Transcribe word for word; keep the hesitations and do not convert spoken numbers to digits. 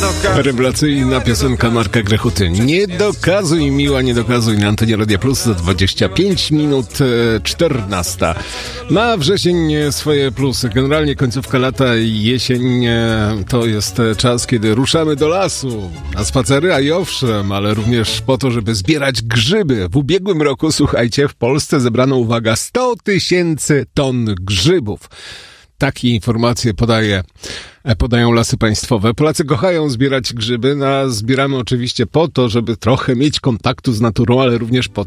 dokazuj. Rewelacyjna piosenka Marka Grechuty. Nie dokazuj, miła, nie dokazuj, na antenie Radia Plus za dwadzieścia pięć minut czternasta. Ma wrzesień swoje plusy. Generalnie końcówka lata i jesień to jest czas, kiedy ruszamy do lasu na spacery, a i owszem, ale również po to, żeby zbierać grzyby. W ubiegłym roku, słuchajcie, w Polsce zebrano, uwaga, sto tysięcy ton grzybów. Takie informacje podaje, podają Lasy Państwowe. Polacy kochają zbierać grzyby, no a zbieramy oczywiście po to, żeby trochę mieć kontaktu z naturą, ale również po